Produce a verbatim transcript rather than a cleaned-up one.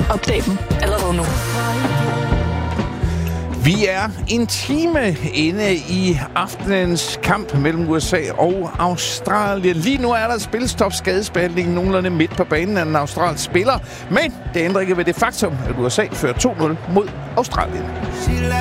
Opdag dem allerede nu. Vi er en time inde i aftenens kamp mellem U S A og Australien. Lige nu er der spilstop, skadesbehandling nogenlunde midt på banen af en australsk spiller. Men det ændrer ikke ved det faktum, at U S A fører to nul mod Australien.